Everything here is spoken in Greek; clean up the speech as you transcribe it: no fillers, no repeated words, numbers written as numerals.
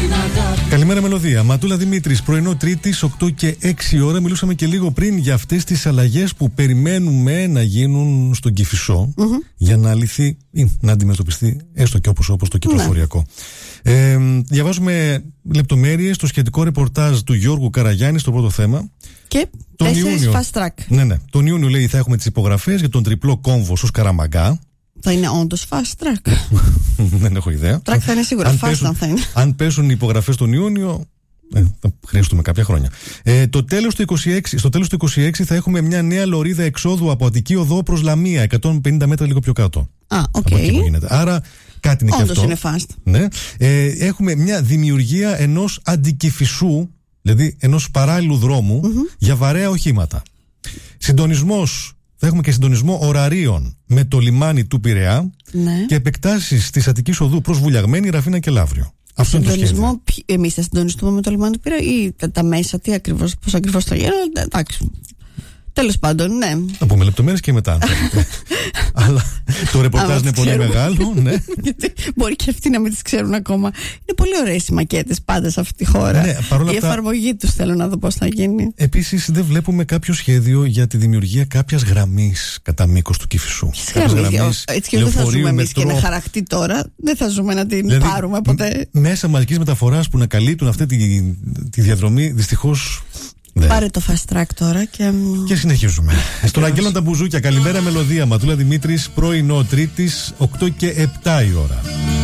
Καλημέρα Μελωδία. Ματούλα Δημήτρης, πρωινό Τρίτης, 8 και 6 ώρα. Μιλούσαμε και λίγο πριν για αυτές τις αλλαγές που περιμένουμε να γίνουν στον Κηφισό για να λυθεί ή να αντιμετωπιστεί έστω και όπως το κυκλοφοριακό. Διαβάζουμε λεπτομέρειες στο σχετικό ρεπορτάζ του Γιώργου Καραγιάννη στο πρώτο θέμα. Και τον Ιούνιο, fast track. Ναι. Τον Ιούνιο λέει θα έχουμε τις υπογραφές για τον τριπλό κόμβο στους Καραμαγκά. Θα είναι όντως fast track. Δεν έχω ιδέα. Track θα είναι σίγουρα, fast θα είναι. Αν πέσουν οι υπογραφές τον Ιούνιο, θα χρειαστούμε κάποια χρόνια. Στο τέλος του 26 θα έχουμε μια νέα λωρίδα εξόδου από Αττική Οδό προς Λαμία, 150 μέτρα λίγο πιο κάτω. Άρα κάτι είναι όντως και αυτό. Είναι fast. Ναι. Έχουμε μια δημιουργία ενός αντικηφισού, δηλαδή ενός παράλληλου δρόμου για βαρέα οχήματα. Θα έχουμε και συντονισμό ωραρίων με το λιμάνι του Πειραιά και επεκτάσεις της Αττικής Οδού προς Βουλιαγμένη, Ραφίνα και Λαύριο. Αυτό είναι το σχέδιο. Εμείς θα συντονιστούμε με το λιμάνι του Πειραιά ή τα μέσα, πώς ακριβώς θα γίνει, εντάξει. Τέλος πάντων, ναι. Θα πούμε λεπτομέρειες και μετά. Αλλά το ρεπορτάζ είναι πολύ μεγάλο. Ναι. Γιατί μπορεί και αυτοί να μην τις ξέρουν ακόμα. Είναι πολύ ωραίες οι μακέτες πάντα σε αυτή τη χώρα. Ναι, η εφαρμογή τους θέλω να δω πώς θα γίνει. Επίσης, δεν βλέπουμε κάποιο σχέδιο για τη δημιουργία κάποιας γραμμής κατά μήκος του Κηφισού. Έτσι και δεν θα ζούμε εμείς και να χαραχτεί τώρα. Δεν θα ζούμε να την πάρουμε ποτέ. Μέσα μαζικής μεταφοράς που να καλύπτουν αυτή τη διαδρομή, δυστυχώς. Ναι. Πάρε το fast track τώρα και συνεχίζουμε. Στον Αγγέλο τα μπουζούκια. Καλημέρα Μελωδία. Ματούλα Δημήτρης, πρωινό Τρίτης, 8 και 7 η ώρα.